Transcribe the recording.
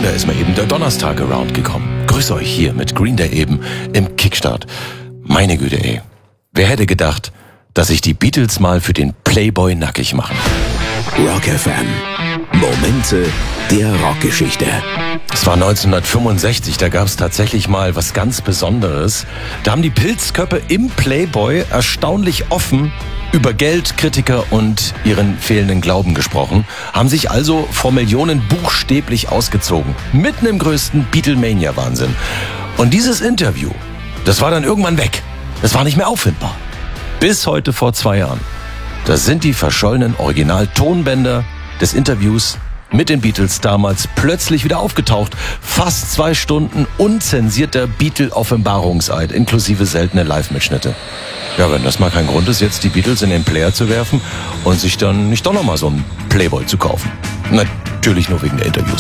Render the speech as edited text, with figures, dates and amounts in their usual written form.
Und da ist mir eben der Donnerstag around gekommen. Grüß euch hier mit Green Day eben im Kickstart. Meine Güte, ey. Wer hätte gedacht, dass sich die Beatles mal für den Playboy nackig machen? Rock FM. Momente der Rockgeschichte. Es war 1965, da gab es tatsächlich mal was ganz Besonderes. Da haben die Pilzköppe im Playboy erstaunlich offen über Geld, Kritiker und ihren fehlenden Glauben gesprochen, haben sich also vor Millionen buchstäblich ausgezogen. Mitten im größten Beatlemania-Wahnsinn. Und dieses Interview, das war dann irgendwann weg. Das war nicht mehr auffindbar. Bis heute vor 2 Jahren. Da sind die verschollenen Original-Tonbänder des Interviews mit den Beatles damals plötzlich wieder aufgetaucht. Fast 2 Stunden unzensierter Beatle-Offenbarungseid, inklusive seltene Live-Mitschnitte. Ja, wenn das mal kein Grund ist, jetzt die Beatles in den Player zu werfen und sich dann nicht doch nochmal so einen Playboy zu kaufen. Natürlich nur wegen der Interviews.